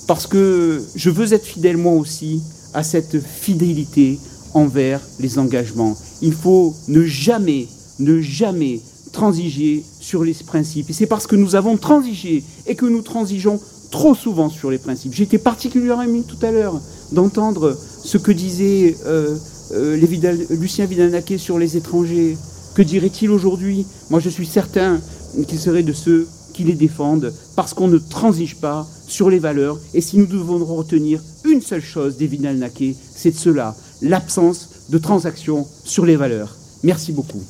parce que je veux être fidèle moi aussi à cette fidélité envers les engagements. Il faut ne jamais transiger sur les principes. Et c'est parce que nous avons transigé et que nous transigeons trop souvent sur les principes. J'ai été particulièrement ému tout à l'heure d'entendre ce que disait Lucien Vidal-Naquet sur les étrangers. Que dirait-il aujourd'hui? Moi, je suis certain qu'il serait de ceux qui les défendent parce qu'on ne transige pas sur les valeurs. Et si nous devons retenir une seule chose des Vidal-Naquet, c'est de cela, l'absence de transaction sur les valeurs. Merci beaucoup.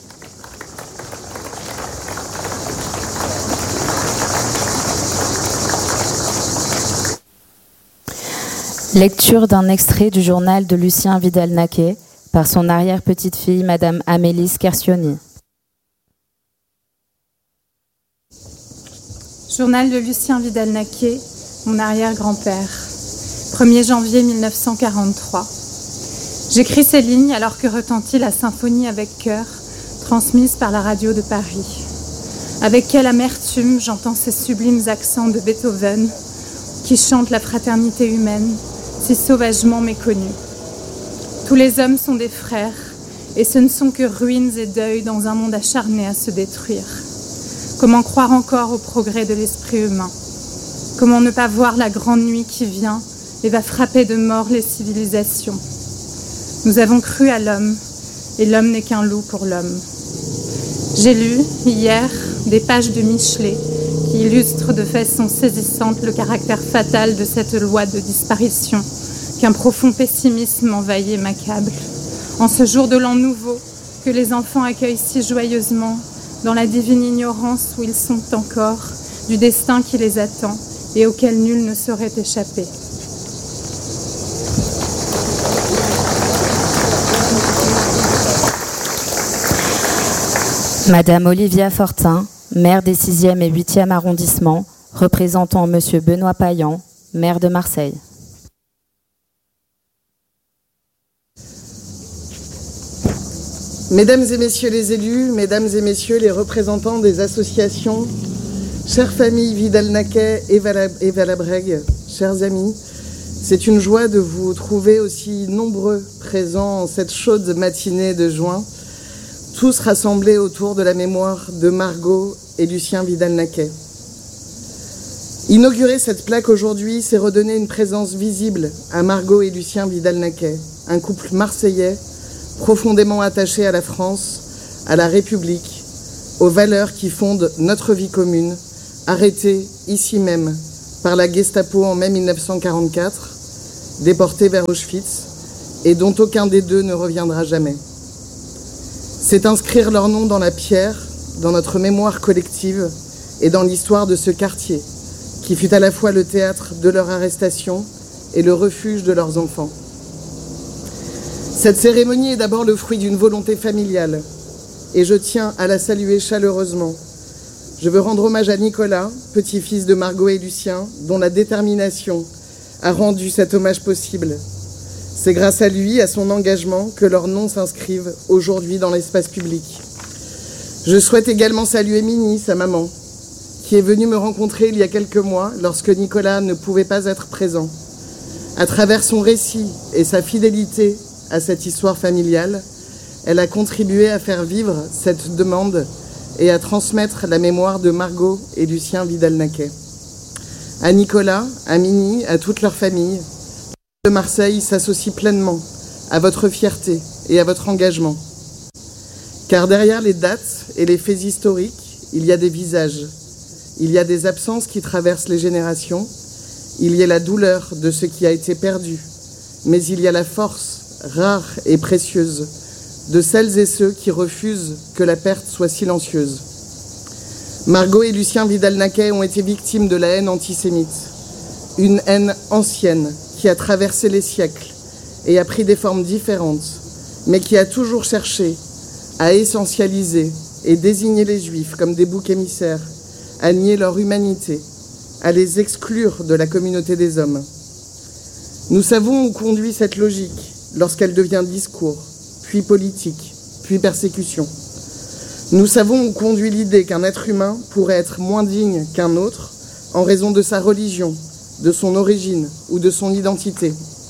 Lecture d'un extrait du journal de Lucien Vidal-Naquet par son arrière-petite-fille, Madame Amélie Scarcioni. Journal de Lucien Vidal-Naquet, mon arrière-grand-père. 1er janvier 1943. J'écris ces lignes alors que retentit la symphonie avec cœur, transmise par la radio de Paris. Avec quelle amertume j'entends ces sublimes accents de Beethoven qui chantent la fraternité humaine, si sauvagement méconnue. Tous les hommes sont des frères, et ce ne sont que ruines et deuils dans un monde acharné à se détruire. Comment croire encore au progrès de l'esprit humain? Comment ne pas voir la grande nuit qui vient et va frapper de mort les civilisations? Nous avons cru à l'homme, et l'homme n'est qu'un loup pour l'homme. J'ai lu, hier, des pages de Michelet qui illustrent de façon saisissante le caractère fatal de cette loi de disparition qu'un profond pessimisme envahit et m'accable. En ce jour de l'an nouveau, que les enfants accueillent si joyeusement, dans la divine ignorance où ils sont encore, du destin qui les attend et auquel nul ne saurait échapper. Madame Olivia Fortin, maire des 6e et 8e arrondissements, représentant Monsieur Benoît Payan, maire de Marseille. Mesdames et messieurs les élus, mesdames et messieurs les représentants des associations, chères familles Vidal-Naquet et Valabrègue, chers amis, c'est une joie de vous trouver aussi nombreux présents en cette chaude matinée de juin, tous rassemblés autour de la mémoire de Margot et Lucien Vidal-Naquet. Inaugurer cette plaque aujourd'hui, c'est redonner une présence visible à Margot et Lucien Vidal-Naquet, un couple marseillais profondément attaché à la France, à la République, aux valeurs qui fondent notre vie commune, arrêtés ici même par la Gestapo en mai 1944, déportés vers Auschwitz, et dont aucun des deux ne reviendra jamais. C'est inscrire leur nom dans la pierre, dans notre mémoire collective et dans l'histoire de ce quartier, qui fut à la fois le théâtre de leur arrestation et le refuge de leurs enfants. Cette cérémonie est d'abord le fruit d'une volonté familiale, et je tiens à la saluer chaleureusement. Je veux rendre hommage à Nicolas, petit-fils de Margot et Lucien, dont la détermination a rendu cet hommage possible. C'est grâce à lui, à son engagement, que leurs noms s'inscrivent aujourd'hui dans l'espace public. Je souhaite également saluer Mini, sa maman, qui est venue me rencontrer il y a quelques mois lorsque Nicolas ne pouvait pas être présent. À travers son récit et sa fidélité à cette histoire familiale, elle a contribué à faire vivre cette demande et à transmettre la mémoire de Margot et Lucien Vidal-Naquet. À Nicolas, à Mini, à toute leur famille, de Marseille s'associe pleinement à votre fierté et à votre engagement. Car derrière les dates et les faits historiques, il y a des visages, il y a des absences qui traversent les générations, il y a la douleur de ce qui a été perdu, mais il y a la force rare et précieuse de celles et ceux qui refusent que la perte soit silencieuse. Margot et Lucien Vidal-Naquet ont été victimes de la haine antisémite, une haine ancienne qui a traversé les siècles et a pris des formes différentes, mais qui a toujours cherché à essentialiser et désigner les Juifs comme des boucs émissaires, à nier leur humanité, à les exclure de la communauté des hommes. Nous savons où conduit cette logique lorsqu'elle devient discours, puis politique, puis persécution. Nous savons où conduit l'idée qu'un être humain pourrait être moins digne qu'un autre en raison de sa religion, de son origine ou de son identité.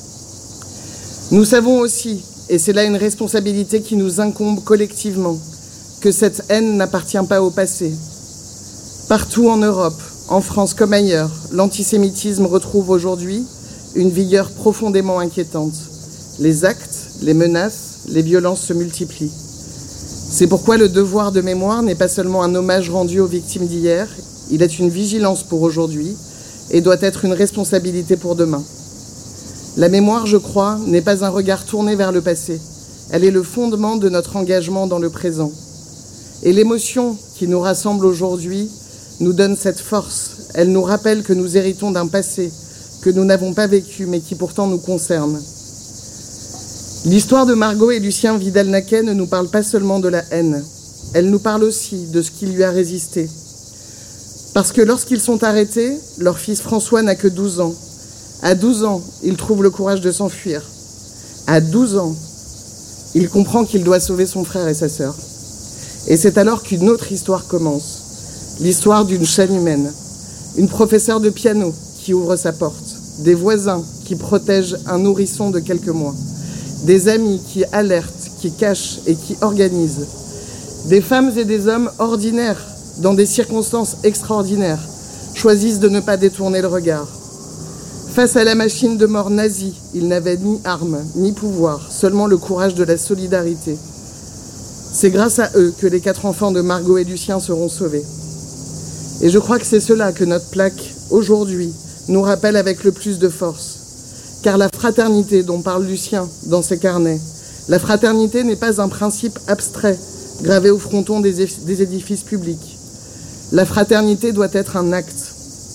Nous savons aussi, et c'est là une responsabilité qui nous incombe collectivement, que cette haine n'appartient pas au passé. Partout en Europe, en France comme ailleurs, l'antisémitisme retrouve aujourd'hui une vigueur profondément inquiétante. Les actes, les menaces, les violences se multiplient. C'est pourquoi le devoir de mémoire n'est pas seulement un hommage rendu aux victimes d'hier, il est une vigilance pour aujourd'hui et doit être une responsabilité pour demain. La mémoire, je crois, n'est pas un regard tourné vers le passé. Elle est le fondement de notre engagement dans le présent. Et l'émotion qui nous rassemble aujourd'hui nous donne cette force. Elle nous rappelle que nous héritons d'un passé que nous n'avons pas vécu, mais qui pourtant nous concerne. L'histoire de Margot et Lucien Vidal-Naquet ne nous parle pas seulement de la haine. Elle nous parle aussi de ce qui lui a résisté. Parce que lorsqu'ils sont arrêtés, leur fils François n'a que 12 ans. À 12 ans, il trouve le courage de s'enfuir. À 12 ans, il comprend qu'il doit sauver son frère et sa sœur. Et c'est alors qu'une autre histoire commence. L'histoire d'une chaîne humaine. Une professeure de piano qui ouvre sa porte. Des voisins qui protègent un nourrisson de quelques mois. Des amis qui alertent, qui cachent et qui organisent. Des femmes et des hommes ordinaires, dans des circonstances extraordinaires, choisissent de ne pas détourner le regard. Face à la machine de mort nazie, ils n'avaient ni armes, ni pouvoir, seulement le courage de la solidarité. C'est grâce à eux que les 4 enfants de Margot et Lucien seront sauvés. Et je crois que c'est cela que notre plaque, aujourd'hui, nous rappelle avec le plus de force. Car la fraternité dont parle Lucien dans ses carnets, la fraternité n'est pas un principe abstrait, gravé au fronton des édifices publics. La fraternité doit être un acte.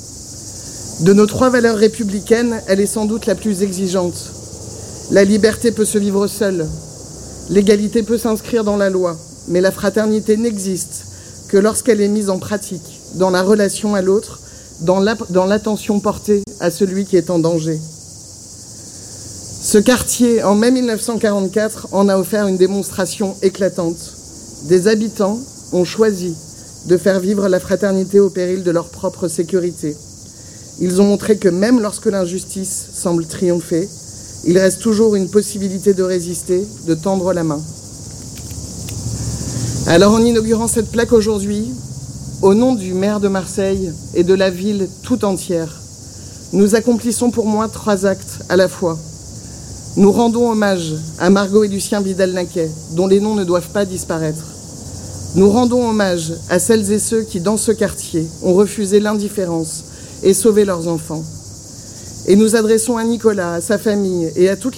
De nos 3 valeurs républicaines, elle est sans doute la plus exigeante. La liberté peut se vivre seule. L'égalité peut s'inscrire dans la loi. Mais la fraternité n'existe que lorsqu'elle est mise en pratique, dans la relation à l'autre, dans l'attention portée à celui qui est en danger. Ce quartier, en mai 1944, en a offert une démonstration éclatante. Des habitants ont choisi de faire vivre la fraternité au péril de leur propre sécurité. Ils ont montré que même lorsque l'injustice semble triompher, il reste toujours une possibilité de résister, de tendre la main. Alors en inaugurant cette plaque aujourd'hui, au nom du maire de Marseille et de la ville tout entière, nous accomplissons pour moi 3 actes à la fois. Nous rendons hommage à Margot et Lucien Vidal-Naquet, dont les noms ne doivent pas disparaître. Nous rendons hommage à celles et ceux qui, dans ce quartier, ont refusé l'indifférence et sauvé leurs enfants. Et nous adressons à Nicolas, à sa famille et à toutes